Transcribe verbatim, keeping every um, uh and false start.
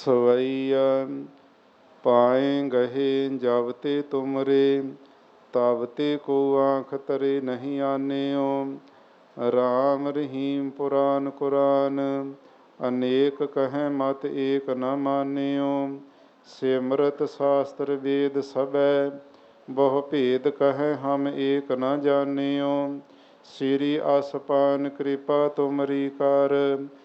सवैया पाए गहे जब ते तुमरे, तब ते को आँख तरे नहीं आन्यो। राम रहीम पुराण कुरान, अनेक कहें मत एक न मान्यो। सिमरत शास्त्र वेद सबै, बहु भेद कहें हम एक न जान्यो। श्री असपान कृपा तुमरी कर,